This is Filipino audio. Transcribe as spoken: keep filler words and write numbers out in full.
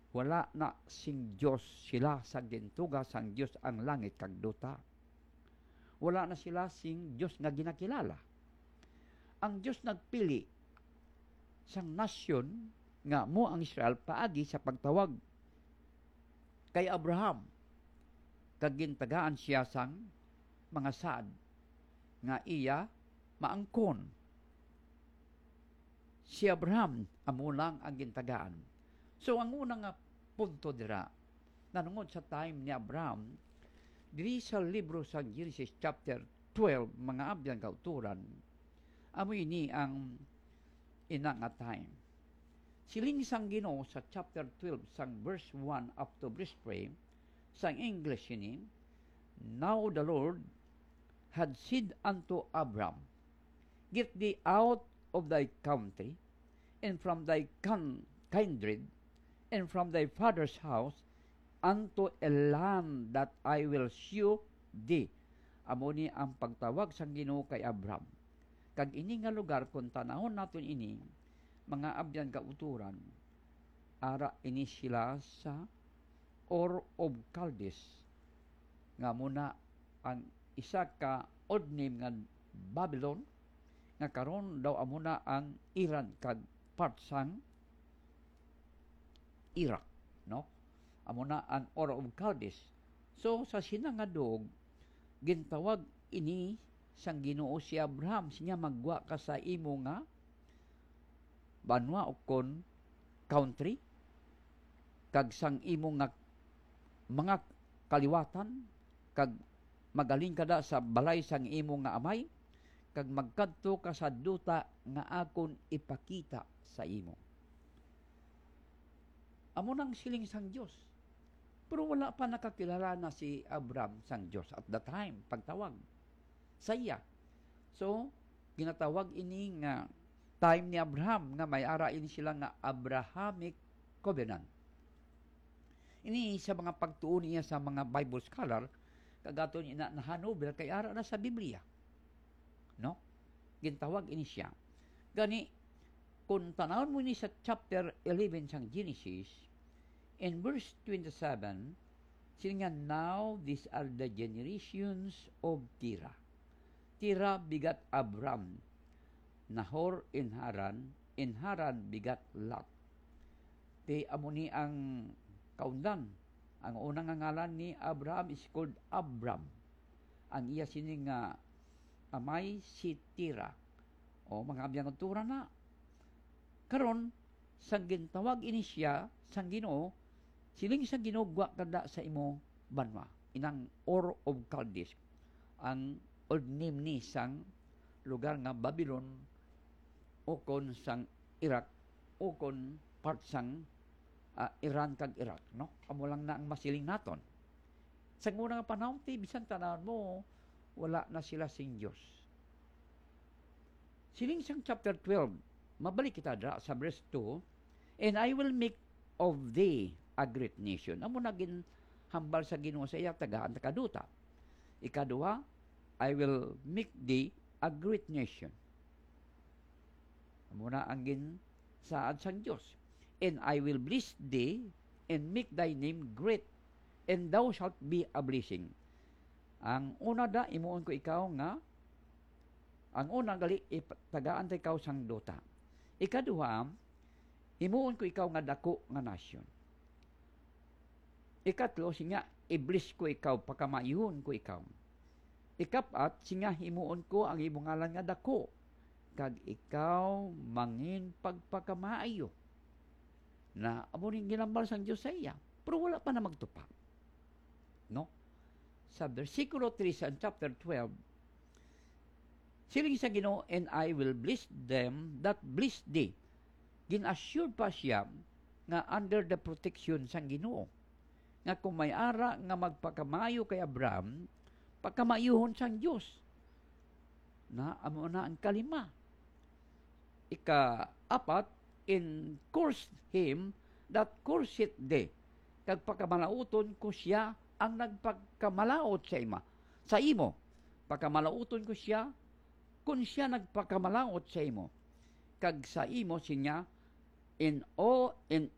wala na sing Dios sila sa gintuga sang Dios ang langit kag duta. Wala na sila sing Dios nga ginakilala. Ang Dios nagpili sang nasyon nga mo ang Israel paagi sa pagtawag kay Abraham kag gintagaan siya sang mga saad nga iya maangkon. Si Abraham amo lang ang gintagaan. So ang unang nga punto dira nanungod sa time ni Abraham diri sa libro sa Genesis chapter twelve mga abyan kauturan amo ini ang ina nga time. Siling sang Ginoo sa chapter twelve sang verse one up to verse three sang English ini, now the Lord had said unto Abram, get thee out of thy country and from thy kindred and from thy father's house unto a land that I will shew thee. Amo ni ang pagtawag sang Ginoo kay Abram. Kag ini nga lugar kung tanahon naton ini mga abyan kauturan ara ini sila sa Ur of Chaldees nga muna ang isa ka old name nga Babylon nga karon daw amuna ang Iran kag part sang Iraq, no? Amuna ang Ur of Chaldees. So sa sinangadog gintawag ini sang Ginoo si Abraham sinya magwa ka sa imo nga banwa o kon country kag sang imo nga mga kaliwatan kag magaling kada sa balay sang imo nga amay kag magkadto ka sa duta nga akon ipakita sa imo. Amo nang siling sang Dios. Pero wala pa nakakilala na si Abraham sang Dios at the time pagtawag sa iya. So ginatawag ini nga time ni Abraham nga may ara ini sila nga Abrahamic covenant. Ini sa mga pagtuon niya sa mga Bible scholar kagaton ina na Hanover kay ara na sa Biblia. No? Gintawag ini siya. Gani kung tanawon mo ni sa chapter eleven sang Genesis in verse twenty-seven sininga now these are the generations of Terah. Terah bigat Abram, Nahor in Haran, in Haran bigat Lot. Ti amo ni ang kaundan. Ang unang ngalan ni Abraham is called Abram. Ang iya sining nga amay si Terah. O mga abiyang tura na. Karon sang gintawag ini siya sang Ginoo, siling sang Ginoo wa kada sa imo banwa. Inang Ur of Chaldees. Ang old name ni sang lugar nga Babylon o kon sang Iraq o kon part sang uh, Iran kag Iraq, no? Amo lang na ang masiling naton. Sa unang panahon ti bisan tanawon mo wala na sila sing Dios. Siling sang chapter twelve, mabalik kita dra sa verse two, and I will make of thee a great nation. Amo nagin hambal sa Ginoo sa iya tagaan kaduta. Ikaduha, I will make thee a great nation. Amo na ang gin saad sang Dios. And I will bless thee and make thy name great, and thou shalt be a blessing. Ang una da imuon ko ikaw nga ang una gali tagaan ta ikaw sang duta. Ikaduha, imuon ko ikaw nga dako nga nasyon. Ikatlo, singa i-bless ko ikaw pakamayuhon ko ikaw. Ikapat, singa himuon ko ang imong ngalan nga dako kag ikaw mangin pagpakamaayo. Na amo ning ginambal sang Dios sa iya, pero wala pa na magtupa. No? Sa versikulo three sa chapter twelve, siling sa Ginoo, and I will bless them that bless thee. Gin-assure pa siya nga under the protection sang Ginoo. Nga kung may ara nga magpakamayo kay Abraham, pagkamayuhon sang Dios. Na amo na ang kalima. Ika-apat, in curse him that curseth thee. Kag pagkamalauton ko siya ang nagpagkamalaot sa ima. Sa imo, pagkamalauton ko siya kung siya nagpagkamalaot sa imo. Kag sa imo sinya in all in